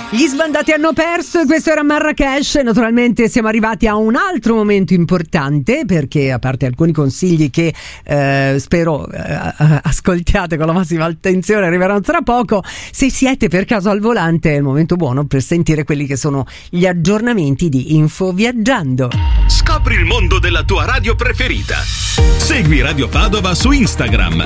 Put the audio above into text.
Gli sbandati hanno perso e questo era Marrakesh. Naturalmente siamo arrivati a un altro momento importante, perché a parte alcuni consigli che spero ascoltiate con la massima attenzione, arriveranno tra poco, se siete per caso al volante è il momento buono per sentire quelli che sono gli aggiornamenti di Info Viaggiando. Scopri il mondo della tua radio preferita. Segui Radio Padova su Instagram,